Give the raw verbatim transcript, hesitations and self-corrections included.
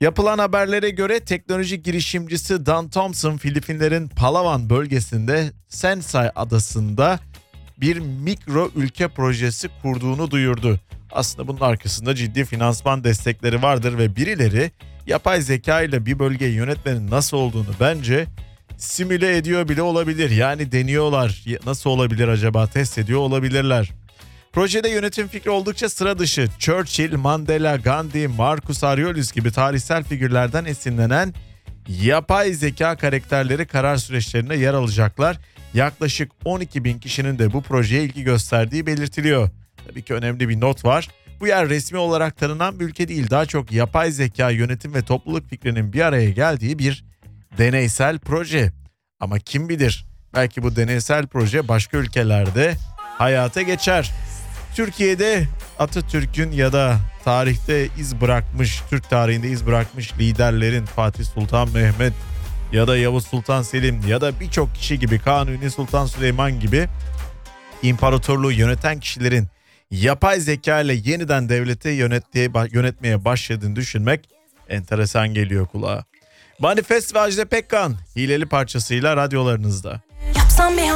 Yapılan haberlere göre teknoloji girişimcisi Dan Thompson, Filipinlerin Palawan bölgesinde Sensai adasında bir mikro ülke projesi kurduğunu duyurdu. Aslında bunun arkasında ciddi finansman destekleri vardır ve birileri yapay zeka ile bir bölgeyi yönetmenin nasıl olduğunu bence simüle ediyor bile olabilir. Yani deniyorlar, nasıl olabilir acaba, test ediyor olabilirler. Projede yönetim fikri oldukça sıra dışı. Churchill, Mandela, Gandhi, Marcus Aurelius gibi tarihsel figürlerden esinlenen yapay zeka karakterleri karar süreçlerinde yer alacaklar. Yaklaşık on iki bin kişinin de bu projeye ilgi gösterdiği belirtiliyor. Tabii ki önemli bir not var. Bu yer resmi olarak tanınan bir ülke değil. Daha çok yapay zeka, yönetim ve topluluk fikrinin bir araya geldiği bir deneysel proje. Ama kim bilir, belki bu deneysel proje başka ülkelerde hayata geçer. Türkiye'de Atatürk'ün ya da tarihte iz bırakmış, Türk tarihinde iz bırakmış liderlerin Fatih Sultan Mehmet ya da Yavuz Sultan Selim ya da birçok kişi gibi, Kanuni Sultan Süleyman gibi imparatorluğu yöneten kişilerin yapay zeka ile yeniden devleti yönetmeye başladığını düşünmek enteresan geliyor kulağa. Manifest ve Ajda Pekkan hileli parçasıyla radyolarınızda. Yapsam bir